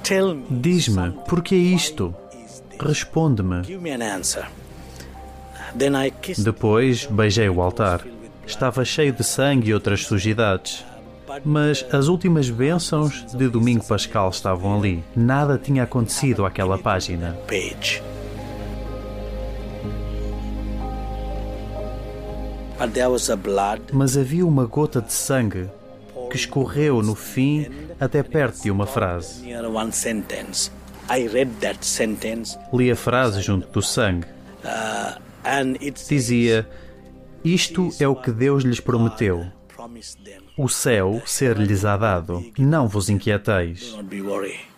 Diz-me, por que isto? Responde-me. Depois beijei o altar. Estava cheio de sangue e outras sujidades. Mas as últimas bênçãos de Domingo Pascal estavam ali. Nada tinha acontecido àquela página. Mas havia uma gota de sangue que escorreu no fim até perto de uma frase. Li a frase junto do sangue. Dizia: isto é o que Deus lhes prometeu. O céu ser-lhes-á dado. Não vos inquieteis.